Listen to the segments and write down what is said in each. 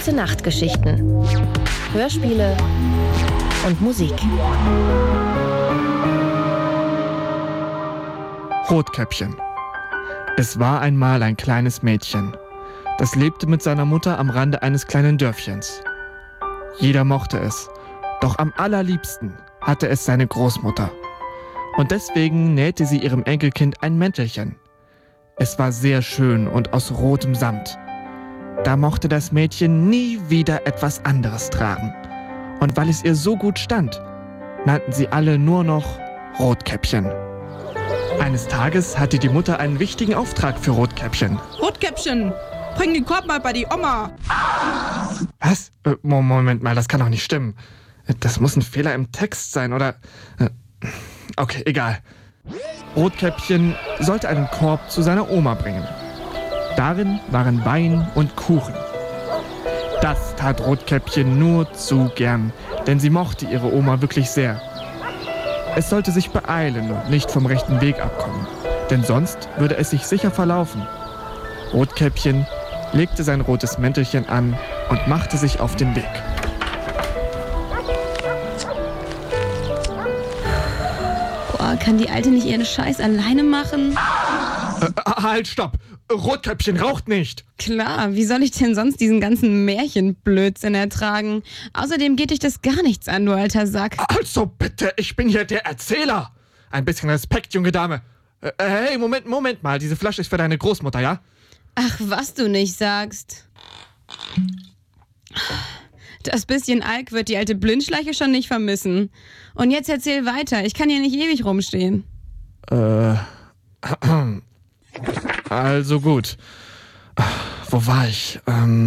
Gute-Nacht-Geschichten, Hörspiele und Musik. Rotkäppchen. Es war einmal ein kleines Mädchen. Das lebte mit seiner Mutter am Rande eines kleinen Dörfchens. Jeder mochte es, doch am allerliebsten hatte es seine Großmutter. Und deswegen nähte sie ihrem Enkelkind ein Mäntelchen. Es war sehr schön und aus rotem Samt. Da mochte das Mädchen nie wieder etwas anderes tragen. Und weil es ihr so gut stand, nannten sie alle nur noch Rotkäppchen. Eines Tages hatte die Mutter einen wichtigen Auftrag für Rotkäppchen. Rotkäppchen, bring den Korb mal bei die Oma. Was? Moment mal, das kann doch nicht stimmen. Das muss ein Fehler im Text sein, oder? Okay, egal. Rotkäppchen sollte einen Korb zu seiner Oma bringen. Darin waren Wein und Kuchen. Das tat Rotkäppchen nur zu gern, denn sie mochte ihre Oma wirklich sehr. Es sollte sich beeilen und nicht vom rechten Weg abkommen, denn sonst würde es sich sicher verlaufen. Rotkäppchen legte sein rotes Mäntelchen an und machte sich auf den Weg. Boah, kann die Alte nicht ihren Scheiß alleine machen? Halt, stopp! Rotkäppchen raucht nicht! Klar, wie soll ich denn sonst diesen ganzen Märchenblödsinn ertragen? Außerdem geht dich das gar nichts an, du alter Sack. Also bitte, ich bin hier der Erzähler! Ein bisschen Respekt, junge Dame. Hey, Moment mal, diese Flasche ist für deine Großmutter, ja? Ach, was du nicht sagst. Das bisschen Alk wird die alte Blindschleiche schon nicht vermissen. Und jetzt erzähl weiter, ich kann hier nicht ewig rumstehen. Also gut. Wo war ich?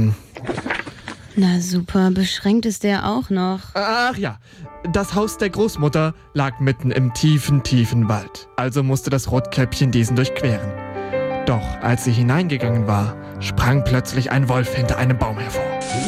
Na super, beschränkt ist der auch noch. Ach ja, das Haus der Großmutter lag mitten im tiefen, tiefen Wald. Also musste das Rotkäppchen diesen durchqueren. Doch als sie hineingegangen war, sprang plötzlich ein Wolf hinter einem Baum hervor.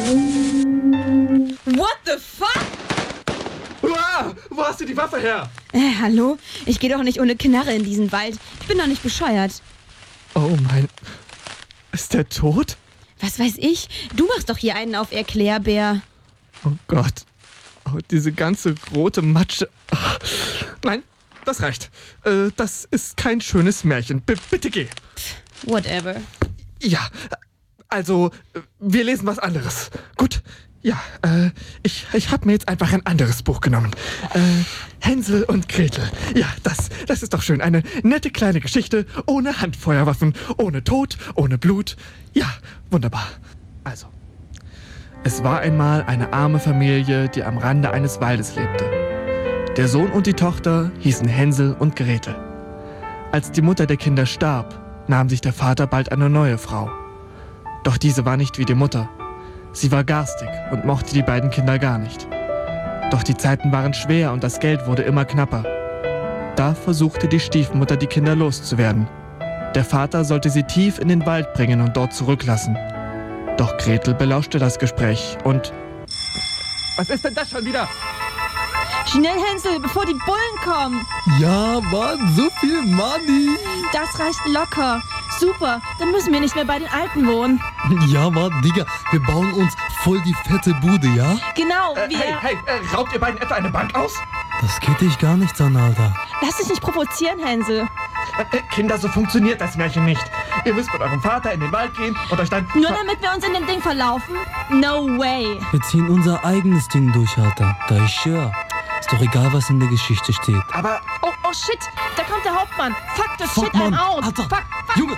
What the fuck? Uah, wo hast du die Waffe her? Hallo? Ich gehe doch nicht ohne Knarre in diesen Wald. Ich bin doch nicht bescheuert. Oh mein... Ist der tot? Was weiß ich? Du machst doch hier einen auf Erklärbär. Oh Gott. Oh, diese ganze rote Matsche. Ach, nein, das reicht. Das ist kein schönes Märchen. Bitte geh. Whatever. Ja, also, wir lesen was anderes. Gut? Ja, ich habe mir jetzt einfach ein anderes Buch genommen. Hänsel und Gretel. Ja, das ist doch schön. Eine nette kleine Geschichte, ohne Handfeuerwaffen, ohne Tod, ohne Blut. Ja, wunderbar. Also, es war einmal eine arme Familie, die am Rande eines Waldes lebte. Der Sohn und die Tochter hießen Hänsel und Gretel. Als die Mutter der Kinder starb, nahm sich der Vater bald eine neue Frau. Doch diese war nicht wie die Mutter. Sie war garstig und mochte die beiden Kinder gar nicht. Doch die Zeiten waren schwer und das Geld wurde immer knapper. Da versuchte die Stiefmutter, die Kinder loszuwerden. Der Vater sollte sie tief in den Wald bringen und dort zurücklassen. Doch Gretel belauschte das Gespräch und... Was ist denn das schon wieder? Schnell, Hänsel, bevor die Bullen kommen. Ja, Mann, so viel Money. Das reicht locker. Super, dann müssen wir nicht mehr bei den Alten wohnen. Ja, Mann, Digga, wir bauen uns voll die fette Bude, ja? Genau, Hey, raubt ihr beiden etwa eine Bank aus? Das geht dich gar nichts an, Alter. Lass dich nicht provozieren, Hänsel. Kinder, so funktioniert das Märchen nicht. Ihr müsst mit eurem Vater in den Wald gehen und euch dann... Nur damit wir uns in dem Ding verlaufen? No way. Wir ziehen unser eigenes Ding durch, Alter. Da ich schwör. Ist doch egal, was in der Geschichte steht. Aber... Oh shit, da kommt der Hauptmann. Fuck the Fuck, shit, I'm Mann. out. Alter, Fuck. Junge!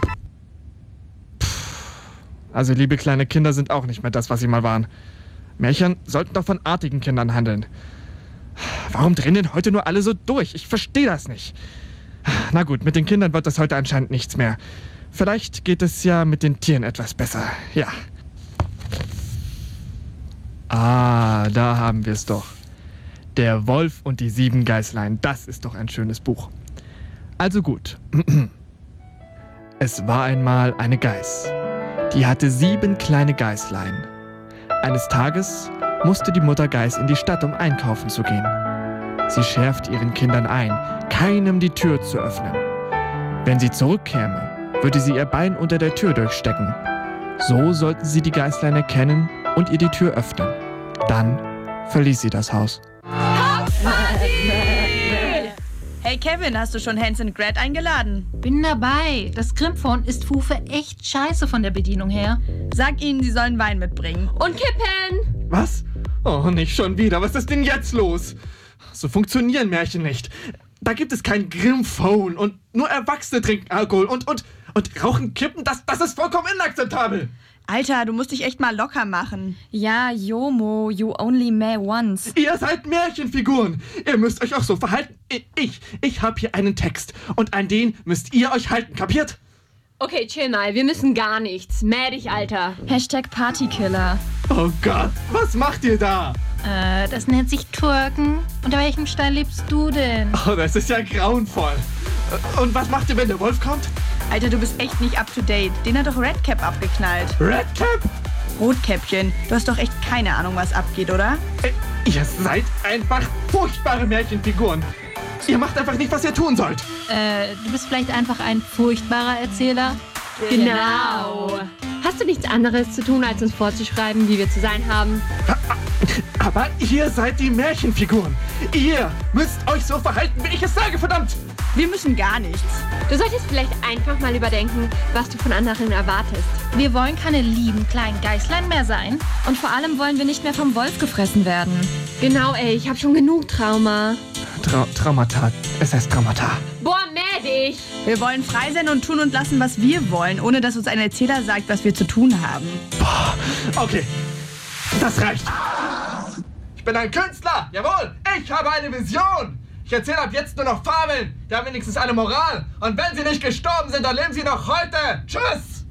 Also liebe kleine Kinder sind auch nicht mehr das, was sie mal waren. Märchen sollten doch von artigen Kindern handeln. Warum drehen denn heute nur alle so durch? Ich verstehe das nicht. Na gut, mit den Kindern wird das heute anscheinend nichts mehr. Vielleicht geht es ja mit den Tieren etwas besser. Ja. Ah, da haben wir es doch. Der Wolf und die 7 Geißlein. Das ist doch ein schönes Buch. Also gut. Es war einmal eine Geiß. Die hatte 7 kleine Geißlein. Eines Tages musste die Mutter Geiß in die Stadt, um einkaufen zu gehen. Sie schärfte ihren Kindern ein, keinem die Tür zu öffnen. Wenn sie zurückkäme, würde sie ihr Bein unter der Tür durchstecken. So sollten sie die Geißlein erkennen und ihr die Tür öffnen. Dann verließ sie das Haus. Hey Kevin, hast du schon Hans und Gret eingeladen? Bin dabei. Das Grimphone ist Fufe echt scheiße von der Bedienung her. Sag ihnen, sie sollen Wein mitbringen. Und kippen! Was? Oh, nicht schon wieder. Was ist denn jetzt los? So funktionieren Märchen nicht. Da gibt es kein Grimphone und nur Erwachsene trinken Alkohol und rauchen Kippen, das ist vollkommen inakzeptabel. Alter, du musst dich echt mal locker machen. Ja, Jomo, you only may once. Ihr seid Märchenfiguren. Ihr müsst euch auch so verhalten. Ich habe hier einen Text und an den müsst ihr euch halten, kapiert? Okay, chill mal, wir müssen gar nichts. Mäh dich, Alter. #Partykiller. Oh Gott, was macht ihr da? Das nennt sich Twerken. Unter welchem Stein lebst du denn? Oh, das ist ja grauenvoll. Und was macht ihr, wenn der Wolf kommt? Alter, du bist echt nicht up to date. Den hat doch Redcap abgeknallt. Redcap? Rotkäppchen, du hast doch echt keine Ahnung, was abgeht, oder? Ihr seid einfach furchtbare Märchenfiguren. Ihr macht einfach nicht, was ihr tun sollt. Du bist vielleicht einfach ein furchtbarer Erzähler. Genau. Hast du nichts anderes zu tun, als uns vorzuschreiben, wie wir zu sein haben? Aber ihr seid die Märchenfiguren. Ihr müsst euch so verhalten, wie ich es sage, verdammt. Wir müssen gar nichts. Du solltest vielleicht einfach mal überdenken, was du von anderen erwartest. Wir wollen keine lieben kleinen Geißlein mehr sein. Und vor allem wollen wir nicht mehr vom Wolf gefressen werden. Genau, ey, ich hab schon genug Trauma. Traumata. Es heißt Traumata. Boah, mäh dich! Wir wollen frei sein und tun und lassen, was wir wollen, ohne dass uns ein Erzähler sagt, was wir zu tun haben. Boah, okay. Das reicht. Ich bin ein Künstler. Jawohl. Ich habe eine Vision. Ich erzähle ab jetzt nur noch Fabeln. Die haben wenigstens eine Moral. Und wenn sie nicht gestorben sind, dann leben sie noch heute. Tschüss.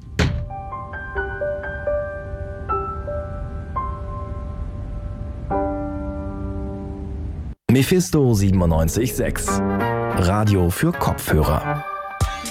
Mephisto 97.6 Radio für Kopfhörer.